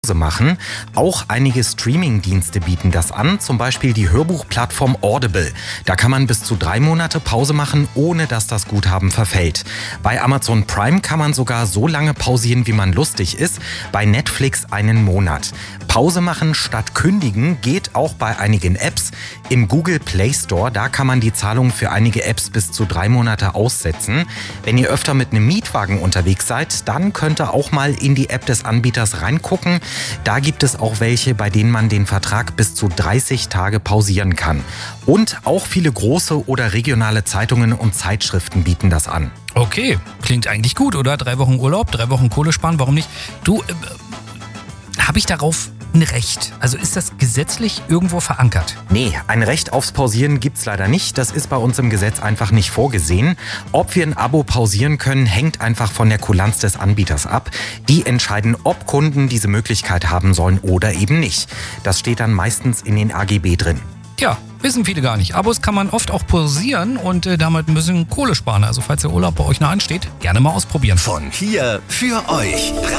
machen. Auch einige Streaming-Dienste bieten das an, zum Beispiel die Hörbuchplattform Audible. Da kann man bis zu 3 Monate Pause machen, ohne dass das Guthaben verfällt. Bei Amazon Prime kann man sogar so lange pausieren, wie man lustig ist. Bei Netflix einen Monat. Pause machen statt kündigen geht auch bei einigen Apps. Im Google Play Store, da kann man die Zahlung für einige Apps bis zu 3 Monate aussetzen. Wenn ihr öfter mit einem Mietwagen unterwegs seid, dann könnt ihr auch mal in die App des Anbieters reingucken. Da gibt es auch welche, bei denen man den Vertrag bis zu 30 Tage pausieren kann. Und auch viele große oder regionale Zeitungen und Zeitschriften bieten das an. Okay, klingt eigentlich gut, oder? 3 Wochen Urlaub, 3 Wochen Kohle sparen, warum nicht? Du, habe ich darauf ein Recht? Also ist das gesetzlich irgendwo verankert? Nee, ein Recht aufs Pausieren gibt's leider nicht. Das ist bei uns im Gesetz einfach nicht vorgesehen. Ob wir ein Abo pausieren können, hängt einfach von der Kulanz des Anbieters ab. Die entscheiden, ob Kunden diese Möglichkeit haben sollen oder eben nicht. Das steht dann meistens in den AGB drin. Ja, wissen viele gar nicht. Abos kann man oft auch pausieren und damit ein bisschen Kohle sparen. Also falls der Urlaub bei euch noch ansteht, gerne mal ausprobieren. Von hier für euch.